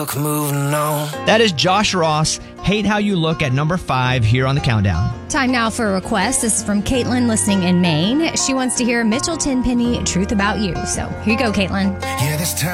Moving on. That is Josh Ross, Hate How You Look at number 5 here on the countdown. Time now for a request. This is from Caitlin listening in Maine. She wants to hear Mitchell Tenpenny, Truth About You. So here you go, Caitlin. Yeah, this time.